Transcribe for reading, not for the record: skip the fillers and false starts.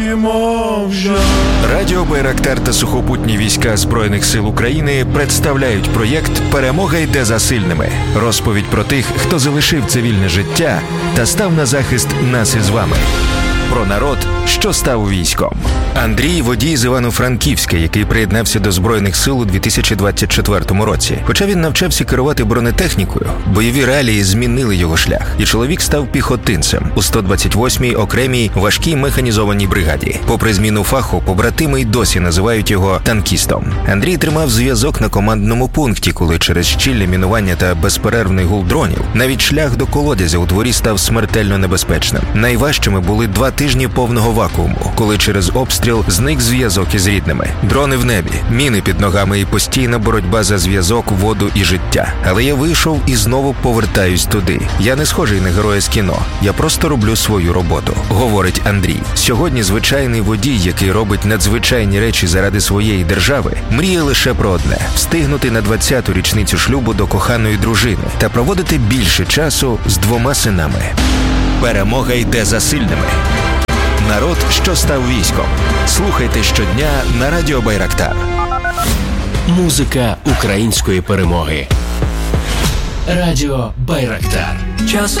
Радіо Байрактар та сухопутні війська Збройних сил України представляють проєкт «Перемога йде за сильними». Розповідь про тих, хто залишив цивільне життя та став на захист нас із вами. Про народ, що став військом. Андрій – водій з Івано-Франківська, який приєднався до Збройних сил у 2024 році. Хоча він навчався керувати бронетехнікою, бойові реалії змінили його шлях. І чоловік став піхотинцем у 128-й окремій важкій механізованій бригаді. Попри зміну фаху, побратими й досі називають його танкістом. Андрій тримав зв'язок на командному пункті, коли через щільне мінування та безперервний гул дронів навіть шлях до колодязя у дворі став смертельно небезпечним. Найважчими були 2 тижні повного вакууму, коли через обстріл зник зв'язок із рідними. Дрони в небі, міни під ногами і постійна боротьба за зв'язок, воду і життя. Але я вийшов і знову повертаюсь туди. Я не схожий на героя з кіно. Я просто роблю свою роботу, говорить Андрій. Сьогодні звичайний водій, який робить надзвичайні речі заради своєї держави, мріє лише про одне – встигнути на 20-ту річницю шлюбу до коханої дружини та проводити більше часу з 2 синами. Перемога йде за сильними. Народ, що став військом. Слухайте щодня на Радіо Байрактар. Музика української перемоги. Радіо Байрактар.